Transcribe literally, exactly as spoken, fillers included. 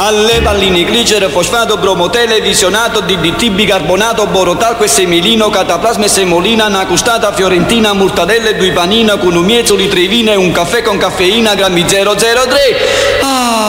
alle palline, glicere, fosfato, bromo, televisionato, D D T, bicarbonato, borotalco e semilino, cataplasma e semolina, una custata fiorentina, mortadelle, due panina, con un miezzo di trevina e un caffè con caffeina, grammi zero zero tre. Ah.